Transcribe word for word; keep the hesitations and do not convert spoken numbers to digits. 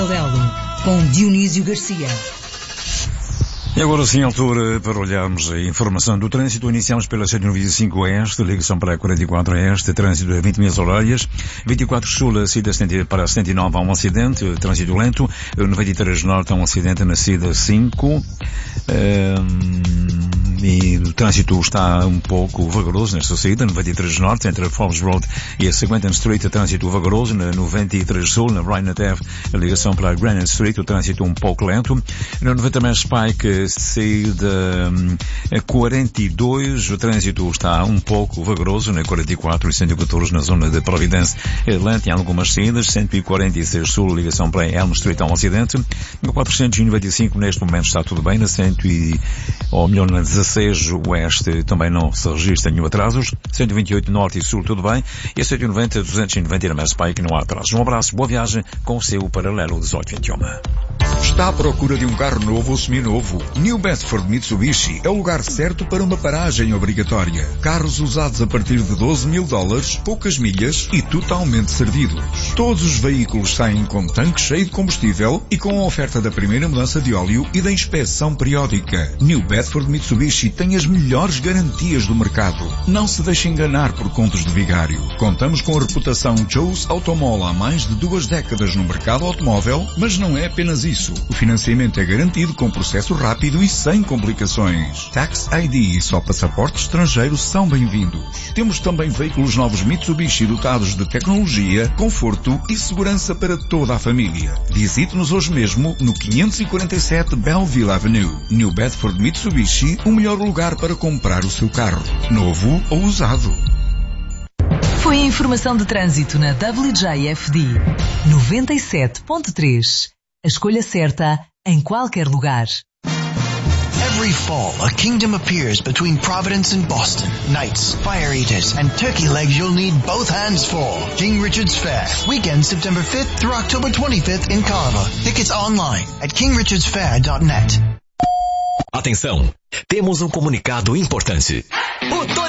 Com Dionísio Garcia. E agora sim, altura para olharmos a informação do trânsito. Iniciamos pela cento e noventa e cinco Oeste, ligação para a quarenta e quatro Oeste, trânsito a vinte milhas horárias, vinte e quatro Sul, saída para a setenta e nove há um acidente, trânsito lento, noventa e três Norte há um acidente na saída cinco, um, e o trânsito está um pouco vagaroso nesta saída, noventa e três Norte, entre a Forbes Road e a Seguinten Street, trânsito vagaroso, na noventa e três Sul, na Bryant Ave, a ligação para a Granite Street, o trânsito um pouco lento, na noventa Mass Pike, saída quarenta e dois, o trânsito está um pouco vagaroso, na quarenta e quatro e cento e catorze, na zona de Providence, lento em algumas saídas, cento e quarenta e seis Sul, ligação para Elm Street há um acidente, na quatrocentos e noventa e cinco neste momento está tudo bem, na cem e, ou melhor, na dezasseis Oeste também não se registra nenhum atrasos, cento e vinte e oito Norte e Sul tudo bem, e a cento e noventa, duzentos e noventa na Mass Pike não há atrasos. Um abraço, boa viagem com o seu paralelo dezoito vinte e um. Está à procura de um carro novo ou seminovo? New Bedford Mitsubishi é o lugar certo para uma paragem obrigatória. Carros usados a partir de doze mil dólares, poucas milhas e totalmente servidos. Todos os veículos saem com tanque cheio de combustível e com a oferta da primeira mudança de óleo e da inspeção periódica. New Bedford Mitsubishi tem as melhores garantias do mercado. Não se deixe enganar por contos de vigário. Contamos com a reputação Joe's Automall há mais de duas décadas no mercado automóvel, mas não é apenas isso. O financiamento é garantido com processo rápido e sem complicações. Tax I D e só passaportes estrangeiros são bem-vindos. Temos também veículos novos Mitsubishi dotados de tecnologia, conforto e segurança para toda a família. Visite-nos hoje mesmo no quinhentos e quarenta e sete Belleville Avenue. New Bedford Mitsubishi, o melhor lugar para comprar o seu carro, novo ou usado. Foi a informação de trânsito na W J F D noventa e sete ponto três. A escolha certa em qualquer lugar. Every fall, a kingdom appears between Providence and Boston. Knights, fire eaters, and turkey legs you'll need both hands for. King Richard's Fair. Weekend September fifth through October twenty-fifth in Carver. Tickets online at king richards fair dot net. Atenção! Temos um comunicado importante. O Tony